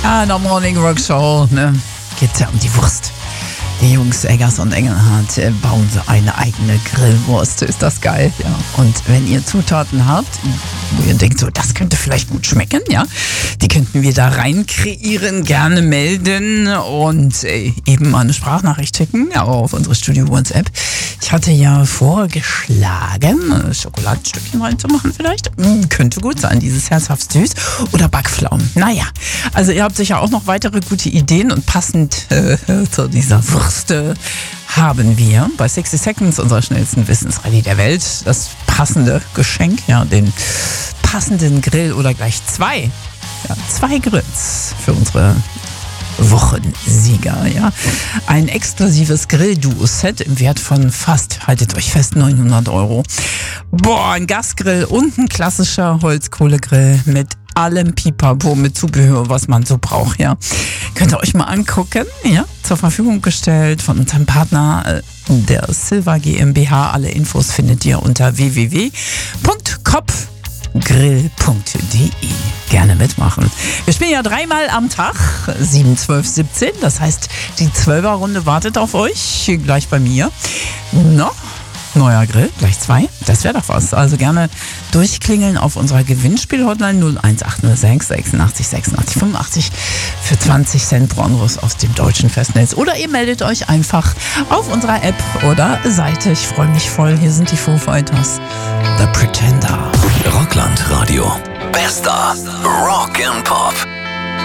In der Morning Rock Show geht ja um die Wurst. Die Jungs Eggers und Engelhardt bauen so eine eigene Grillwurst. Ist das geil, ja. Und wenn ihr Zutaten habt, wo ihr denkt, so, das könnte vielleicht gut schmecken, ja, die könnten wir da rein kreieren, gerne melden und eben mal eine Sprachnachricht schicken, auch auf unsere Studio WhatsApp. Ich hatte ja vorgeschlagen, Schokoladenstückchen reinzumachen vielleicht. Könnte gut sein, dieses herzhaft süß. Oder Backpflaumen. Naja, also ihr habt sicher auch noch weitere gute Ideen und passend zu dieser Wurst haben wir bei 60 Seconds, unserer schnellsten Wissensrallye der Welt, das passende Geschenk, ja, den passenden Grill oder gleich zwei Grills für unsere Wochensieger, ja. Ein exklusives Grill-Duo-Set im Wert von fast, haltet euch fest, 900 €. Boah, ein Gasgrill und ein klassischer Holzkohlegrill mit allem Pipapo, mit Zubehör, was man so braucht, ja. Könnt ihr euch mal angucken, ja. Zur Verfügung gestellt von unserem Partner, der Silva GmbH. Alle Infos findet ihr unter www.kopfgrill.de. Gerne mitmachen. Wir spielen ja 3-mal am Tag, 7, 12, 17. Das heißt, die 12er-Runde wartet auf euch, gleich bei mir. Noch neuer Grill, gleich 2. Das wäre doch was. Also gerne durchklingeln auf unserer Gewinnspiel-Hotline 01806 86 86 85 für 20 Cent Bronros aus dem deutschen Festnetz. Oder ihr meldet euch einfach auf unserer App oder Seite. Ich freue mich voll. Hier sind die Foo Fighters. The Pretender. Rockland Radio. Bester Rock and Pop.